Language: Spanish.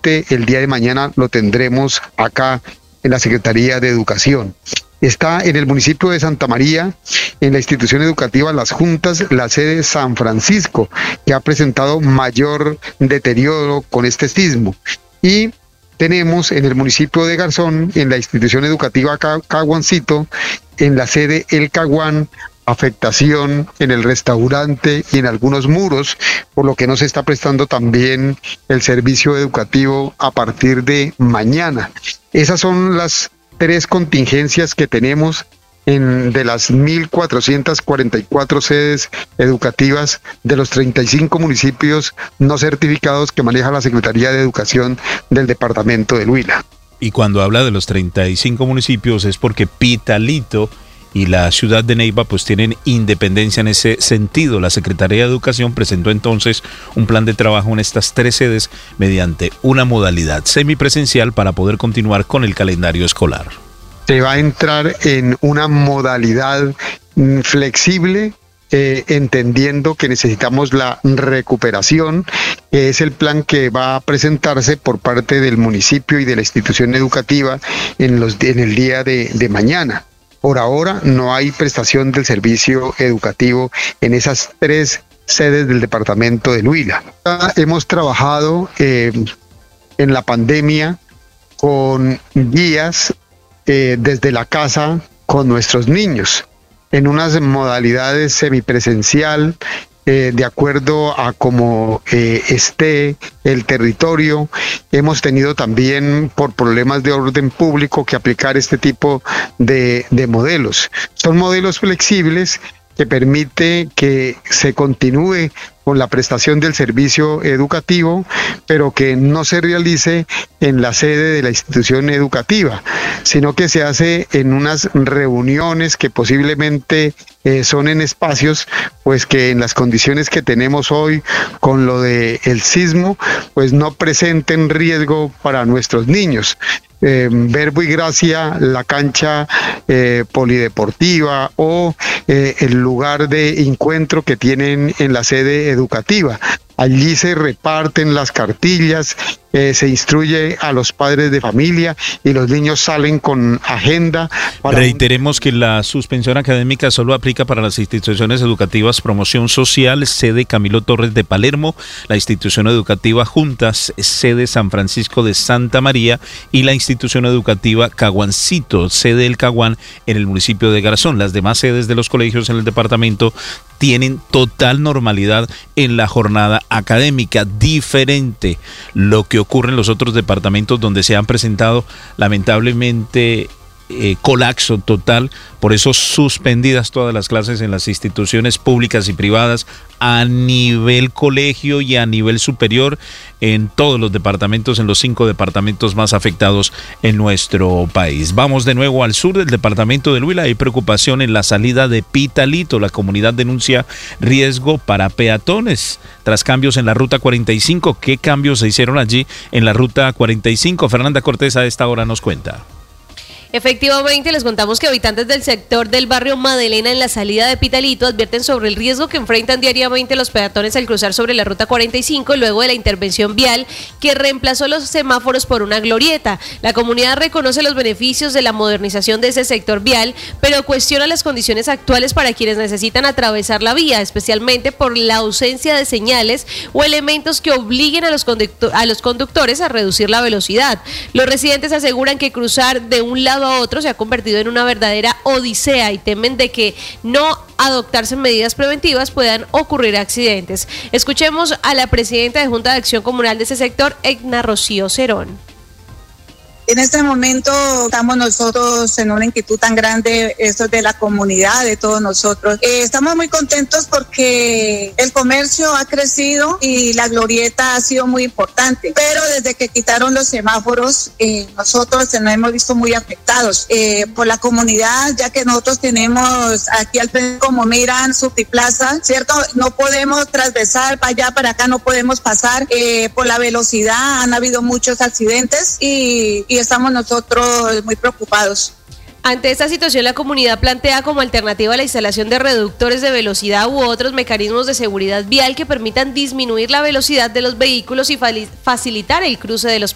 seguramente el día de mañana lo tendremos acá en la Secretaría de Educación. Está en el municipio de Santa María, en la institución educativa Las Juntas, la sede San Francisco, que ha presentado mayor deterioro con este sismo. Y tenemos en el municipio de Garzón, en la institución educativa Caguancito, en la sede El Caguán, afectación en el restaurante y en algunos muros, por lo que no se está prestando también el servicio educativo a partir de mañana. Esas son las 3 contingencias que tenemos de las 1.444 sedes educativas de los 35 municipios no certificados que maneja la Secretaría de Educación del departamento del Huila. Y cuando habla de los 35 municipios es porque Pitalito y la ciudad de Neiva pues tienen independencia en ese sentido. La Secretaría de Educación presentó entonces un plan de trabajo en estas 3 sedes mediante una modalidad semipresencial para poder continuar con el calendario escolar. Se va a entrar en una modalidad flexible, entendiendo que necesitamos la recuperación, que es el plan que va a presentarse por parte del municipio y de la institución educativa en el día de mañana. Por ahora no hay prestación del servicio educativo en esas 3 sedes del departamento del Huila. Hemos trabajado en la pandemia con guías desde la casa con nuestros niños, en unas modalidades semipresencial, de acuerdo a cómo esté el territorio. Hemos tenido también, por problemas de orden público, que aplicar este tipo de modelos. Son modelos flexibles que permite que se continúe con la prestación del servicio educativo, pero que no se realice en la sede de la institución educativa, sino que se hace en unas reuniones que posiblemente son en espacios, pues que en las condiciones que tenemos hoy con lo del sismo, pues no presenten riesgo para nuestros niños. Verbo y Gracia, la cancha polideportiva o el lugar de encuentro que tienen en la sede educativa. Allí se reparten las cartillas, se instruye a los padres de familia y los niños salen con agenda. Reiteremos que la suspensión académica solo aplica para las instituciones educativas Promoción Social, sede Camilo Torres de Palermo, la institución educativa Juntas, sede San Francisco de Santa María, y la institución educativa Caguancito, sede El Caguán, en el municipio de Garzón. Las demás sedes de los colegios en el departamento tienen total normalidad en la jornada académica, diferente lo que ocurre en los otros departamentos donde se han presentado lamentablemente colapso total. Por eso suspendidas todas las clases en las instituciones públicas y privadas a nivel colegio y a nivel superior en todos los departamentos, en los 5 departamentos más afectados en nuestro país. Vamos de nuevo al sur del departamento del Huila. Hay preocupación en la salida de Pitalito. La comunidad denuncia riesgo para peatones tras cambios en la ruta 45. ¿Qué cambios se hicieron allí en la ruta 45? Fernanda Cortés a esta hora nos cuenta. Efectivamente, les contamos que habitantes del sector del barrio Madelena en la salida de Pitalito advierten sobre el riesgo que enfrentan diariamente los peatones al cruzar sobre la ruta 45 luego de la intervención vial que reemplazó los semáforos por una glorieta. La comunidad reconoce los beneficios de la modernización de ese sector vial, pero cuestiona las condiciones actuales para quienes necesitan atravesar la vía, especialmente por la ausencia de señales o elementos que obliguen a los conductores a reducir la velocidad. Los residentes aseguran que cruzar de un lado a otro se ha convertido en una verdadera odisea y temen de que no adoptarse medidas preventivas puedan ocurrir accidentes. Escuchemos a la presidenta de Junta de Acción Comunal de ese sector, Edna Rocío Cerón. En este momento estamos nosotros en una inquietud tan grande, esto de la comunidad, de todos nosotros. Estamos muy contentos porque el comercio ha crecido y la glorieta ha sido muy importante, pero desde que quitaron los semáforos, nosotros nos hemos visto muy afectados por la comunidad, ya que nosotros tenemos aquí al frente, como miran, Subtiplaza, ¿cierto? No podemos transversar para allá, para acá no podemos pasar por la velocidad, han habido muchos accidentes y estamos nosotros muy preocupados. Ante esta situación, la comunidad plantea como alternativa la instalación de reductores de velocidad u otros mecanismos de seguridad vial que permitan disminuir la velocidad de los vehículos y facilitar el cruce de los